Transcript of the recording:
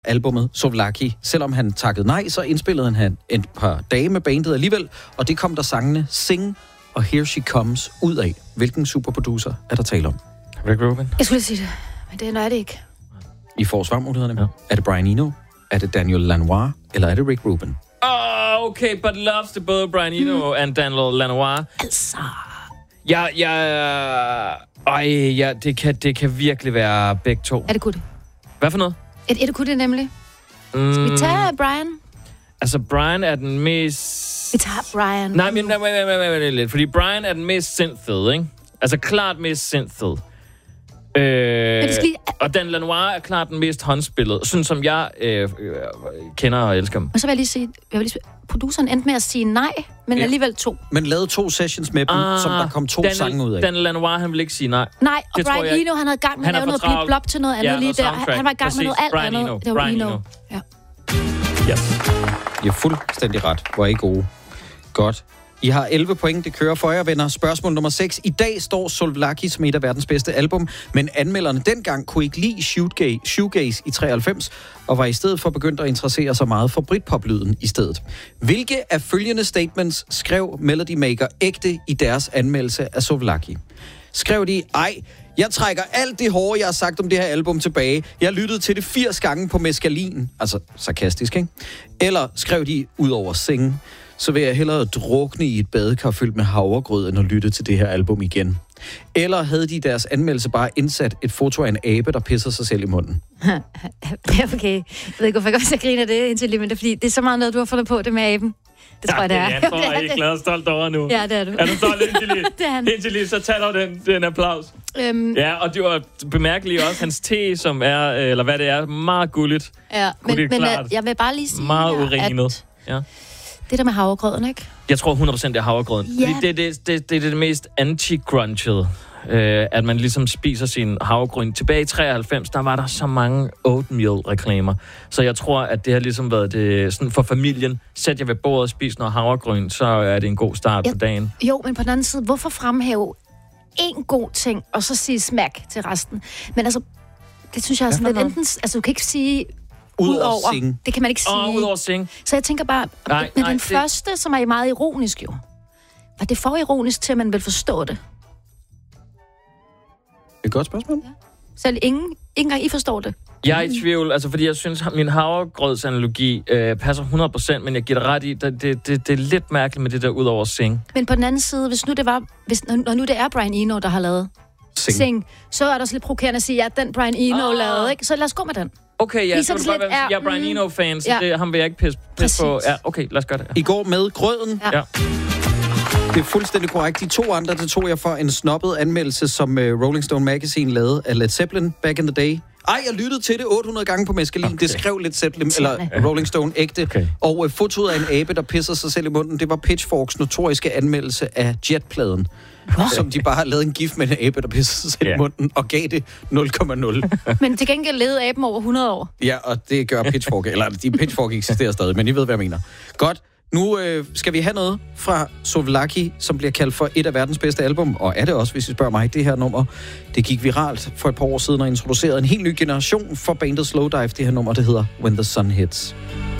albumet Souvlaki. Selvom han takkede nej, så indspillede han et par dage med bandet alligevel, og det kom der sangene Sing og Here She Comes ud af. Hvilken superproducer er der tale om? Rick Rubin. Jeg skulle sige det, men det er det ikke. I får svarmulighederne. Ja. Er det Brian Eno? Er det Daniel Lanois? Eller er det Rick Rubin? Okay, but loves det både Brian Eno og Daniel Lanois. Altså... Det kan virkelig være begge to. Er det kunne det? Hvad for noget? Det kunne det nemlig. Skal vi tage Brian? Altså, Brian er den mest... Vi tager Brian. Nej, men lidt. Fordi Brian er den mest synthfede, ikke? Altså, klart mest synthfede. Og Dan Lanois er klart den mest håndspillede. Sådan som jeg kender og elsker dem. Og så vil jeg lige sige, produceren endte med at sige nej, men alligevel 2. Men lavede 2 sessions med dem, som der kom 2 sange ud af. Dan Lanois, han vil ikke sige nej. Nej, og Brian Eno, han havde gang med at lave noget blip-blop til noget andet lige der. Han var i gang med noget alt andet. Det var Eno. Ja. Yes. I er fuldstændig ret. Hvor er I gode. Godt. I har 11 point, det kører for jer, venner. Spørgsmål nummer 6. I dag står Souvlaki som et af verdens bedste album, men anmelderne dengang kunne ikke lide shoegaze i 93, og var i stedet for begyndt at interessere sig meget for britpop-lyden i stedet. Hvilke af følgende statements skrev Melody Maker ægte i deres anmeldelse af Souvlaki? Skrev de, jeg trækker alt det hårde, jeg har sagt om det her album tilbage. Jeg lyttede til det 80 gange på meskalin. Altså sarkastisk, ikke? Eller skrev de, ud over Sing, så vil jeg hellere drukne i et badekar fyldt med havregrød, end at lytte til det her album igen. Eller havde de deres anmeldelse bare indsat et foto af en abe, der pisser sig selv i munden? Okay. Jeg ved ikke, hvorfor jeg godt griner det indtil lige, men det er fordi, det er så meget noget, du har fundet på det med aben. Det tror jeg, det er. Jeg tror, jeg er glad og stolt over nu. Ja, det er du. Er du stolt, Indtil Det er han. Indtil så tager du den applaus. Ja, og det var bemærkeligt også hans te, som er, eller hvad det er, meget gulligt. Ja, men jeg vil bare lige sige, meget urinet. Ja. Det der med havregrøden, ikke? Jeg tror 100% det er havregrøden. Ja. Fordi det er det mest anti-grunchede, at man ligesom spiser sin havregryn. Tilbage i 93, der var der så mange oatmeal-reklamer. Så jeg tror, at det har ligesom været det sådan for familien. Sæt jer ved bordet og spis noget havregryn, så er det en god start på dagen. Jo, men på den anden side, hvorfor fremhæve en god ting, og så sige smack til resten? Men altså, det synes jeg er sådan lidt enten... Altså, du kan ikke sige... Udover Sing. Det kan man ikke sige. Udover Sing. Så jeg tænker bare, men den første, som er meget ironisk jo, var det for ironisk til, at man vil forstå det? Et godt spørgsmål. Ja. Selv ingen gang I forstår det. Jeg er i tvivl, altså fordi jeg synes, at min havregrødsanalogi passer 100%, men jeg giver det ret i, det er lidt mærkeligt med det der udover Sing. Men på den anden side, når nu det er Brian Eno, der har lavet Sing, så er der så lidt provokerende at sige, at den Brian Eno lavede, ikke? Så lad os gå med den. Okay, ja, så jeg er Brian Eno-fan, så ham vil jeg ikke pisse på. Ja, okay, lad os gøre det. I går med grøden. Ja. Det er fuldstændig korrekt. De 2 andre, det tog jeg for en snobbet anmeldelse, som Rolling Stone Magazine lavede af Led Zeppelin back in the day. Jeg lyttede til det 800 gange på meskalin. Okay. Det skrev Led Zeppelin, eller Rolling Stone ægte. Okay. Og fotoet af en abe, der pisser sig selv i munden, det var Pitchforks notoriske anmeldelse af Jet-pladen. Som de bare har lavet en gif med en abe, der pisser sig selv i munden, og gav det 0,0. Men til gengæld levede aben over 100 år. Ja, og det gør Pitchfork. Eller Pitchfork eksisterer stadig, men I ved, hvad jeg mener. Godt. Nu skal vi have noget fra Souvlaki, som bliver kaldt for et af verdens bedste album, og er det også, hvis I spørger mig, det her nummer. Det gik viralt for et par år siden og introducerede en helt ny generation for bandet Slowdive. Det her nummer, det hedder When the Sun Hits.